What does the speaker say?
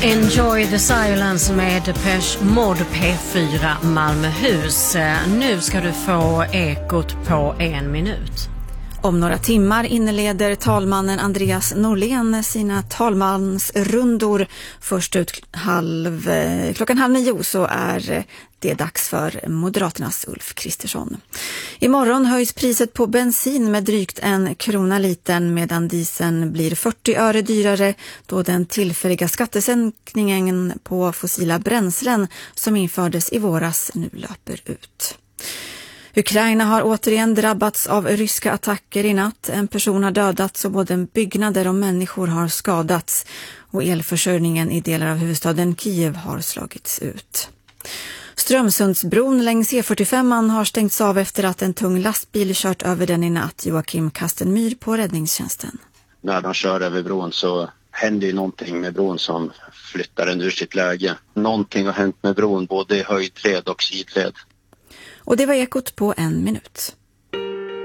Enjoy the silence med Depeche Mode P4 Malmöhus. Nu ska du få ekot på 1 minut. Om några timmar inleder talmannen Andreas Norlén sina talmansrundor. Först ut klockan 8:30 så är det dags för Moderaternas Ulf Kristersson. Imorgon höjs priset på bensin med drygt 1 krona litern medan dieseln blir 40 öre dyrare då den tillfälliga skattesänkningen på fossila bränslen som infördes i våras nu löper ut. Ukraina har återigen drabbats av ryska attacker i natt. En person har dödats och både byggnader och människor har skadats. Och elförsörjningen i delar av huvudstaden Kiev har slagits ut. Strömsundsbron längs E45 har stängts av efter att en tung lastbil kört över den i natt. Joakim Kastenmyr på räddningstjänsten. När de kör över bron så händer ju någonting med bron som flyttar den ur sitt läge. Någonting har hänt med bron både i höjdled och sidled. Och det var ekot på 1 minut.